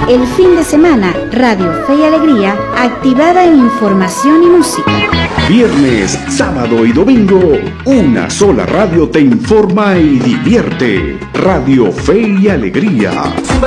El fin de semana, Radio Fe y Alegría, activada en información y música. Viernes, sábado y domingo, una sola radio te informa y divierte. Radio Fe y Alegría.